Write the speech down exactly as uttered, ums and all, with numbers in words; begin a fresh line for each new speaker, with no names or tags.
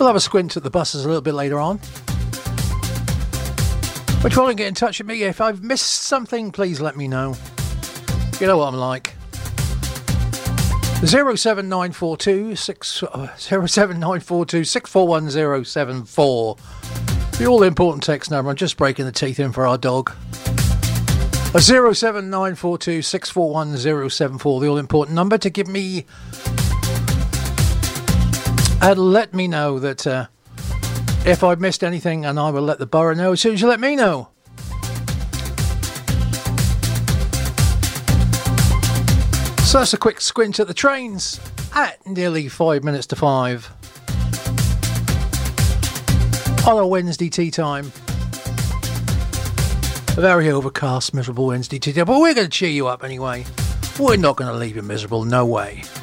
We'll have a squint at the buses a little bit later on. But you want to get in touch with me. If I've missed something, please let me know. You know what I'm like. zero seven nine four two six zero seven nine four two six four one zero seven four. The all important text number. I'm just breaking the teeth in for our dog. zero seven nine four two six four one zero seven four. The all important number to give me and let me know that uh, if I've missed anything, and I will let the borough know as soon as you let me know. So that's a quick squint at the trains at nearly five minutes to five on a Wednesday tea time. A very overcast, miserable Wednesday tea time, but we're going to cheer you up anyway. We're not going to leave you miserable, no way.